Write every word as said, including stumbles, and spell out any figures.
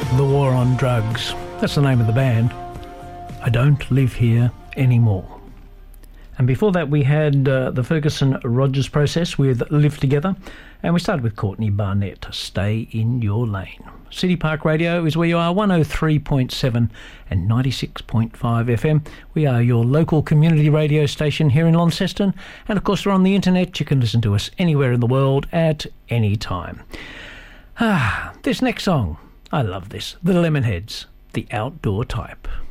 The War on Drugs. That's the name of the band. I Don't Live Here Anymore. And before that we had uh, the Ferguson-Rogers Process with Live Together, and we started with Courtney Barnett, Stay in Your Lane. City Park Radio is where you are, one oh three point seven and ninety-six point five F M. We are your local community radio station here in Launceston, and of course we're on the internet. You can listen to us anywhere in the world at any time. Ah, this next song, I love this. The Lemonheads, The Outdoor Type.